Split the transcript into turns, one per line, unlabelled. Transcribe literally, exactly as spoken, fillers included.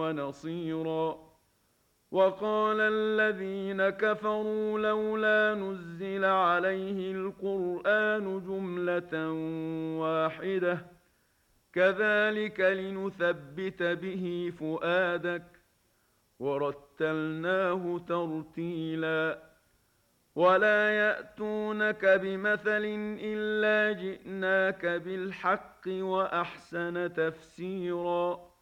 ونصيرا. وقال الذين كفروا لولا نزل عليه القرآن جملة واحدة كذلك لنثبت به فؤادك ورتلناه ترتيلا. ولا يأتونك بمثل إلا جئناك بالحق وأحسن تفسيرا.